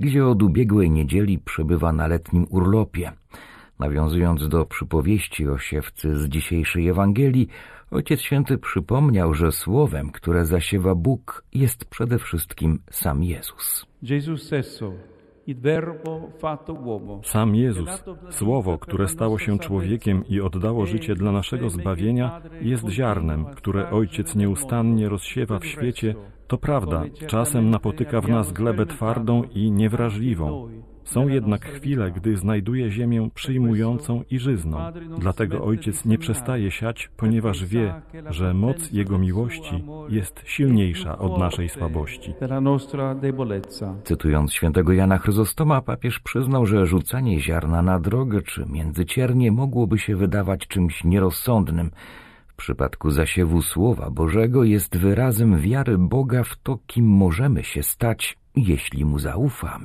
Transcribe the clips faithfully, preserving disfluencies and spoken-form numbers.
gdzie od ubiegłej niedzieli przebywa na letnim urlopie. Nawiązując do przypowieści o siewcy z dzisiejszej Ewangelii, Ojciec Święty przypomniał, że słowem, które zasiewa Bóg, jest przede wszystkim sam Jezus. Sam Jezus, Słowo, które stało się człowiekiem i oddało życie dla naszego zbawienia, jest ziarnem, które Ojciec nieustannie rozsiewa w świecie. To prawda, czasem napotyka w nas glebę twardą i niewrażliwą. Są jednak chwile, gdy znajduje ziemię przyjmującą i żyzną. Dlatego Ojciec nie przestaje siać, ponieważ wie, że moc Jego miłości jest silniejsza od naszej słabości. Cytując świętego Jana Chryzostoma, papież przyznał, że rzucanie ziarna na drogę czy między ciernie mogłoby się wydawać czymś nierozsądnym. W przypadku zasiewu Słowa Bożego jest wyrazem wiary Boga w to, kim możemy się stać, jeśli Mu zaufamy.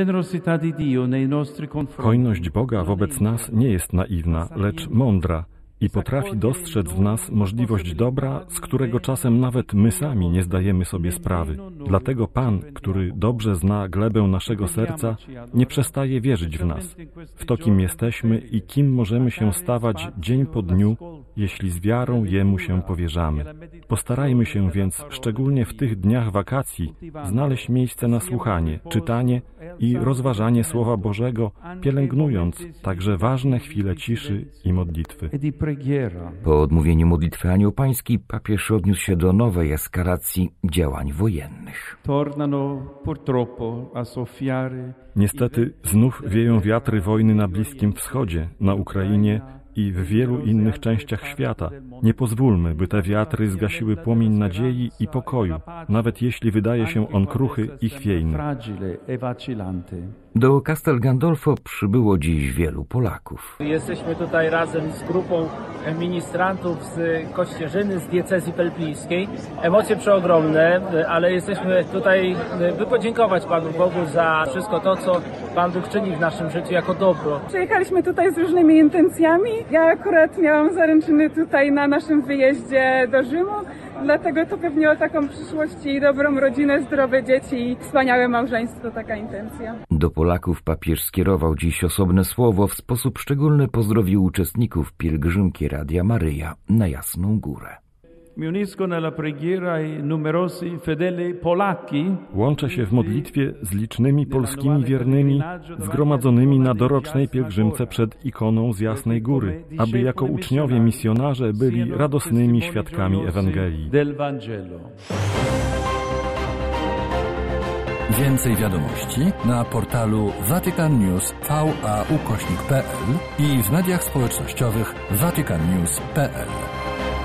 Hojność Boga wobec nas nie jest naiwna, lecz mądra i potrafi dostrzec w nas możliwość dobra, z którego czasem nawet my sami nie zdajemy sobie sprawy. Dlatego Pan, który dobrze zna glebę naszego serca, nie przestaje wierzyć w nas, w to, kim jesteśmy i kim możemy się stawać dzień po dniu, jeśli z wiarą Jemu się powierzamy. Postarajmy się więc, szczególnie w tych dniach wakacji, znaleźć miejsce na słuchanie, czytanie i rozważanie Słowa Bożego, pielęgnując także ważne chwile ciszy i modlitwy. Po odmówieniu modlitwy aniołpańskiej papież odniósł się do nowej eskalacji działań wojennych. Niestety znów wieją wiatry wojny na Bliskim Wschodzie, na Ukrainie i w wielu innych częściach świata. Nie pozwólmy, by te wiatry zgasiły płomień nadziei i pokoju, nawet jeśli wydaje się on kruchy i chwiejny. Do Castel Gandolfo przybyło dziś wielu Polaków. Jesteśmy tutaj razem z grupą ministrantów z Kościerzyny, z diecezji pelpińskiej. Emocje przeogromne, ale jesteśmy tutaj, by podziękować Panu Bogu za wszystko to, co Pan Bóg czyni w naszym życiu jako dobro. Przyjechaliśmy tutaj z różnymi intencjami. Ja akurat miałam zaręczyny tutaj na naszym wyjeździe do Rzymu, dlatego to pewnie o taką przyszłość i dobrą rodzinę, zdrowe dzieci i wspaniałe małżeństwo, taka intencja. Do Polaków papież skierował dziś osobne słowo. W sposób szczególny pozdrowił uczestników pielgrzymki Radia Maryja na Jasną Górę. Łączę się w modlitwie z licznymi polskimi wiernymi zgromadzonymi na dorocznej pielgrzymce przed ikoną z Jasnej Góry, aby jako uczniowie misjonarze byli radosnymi świadkami Ewangelii. Więcej wiadomości na portalu Vatican News V A ukośnik kropka p l i w mediach społecznościowych vatican news kropka p l.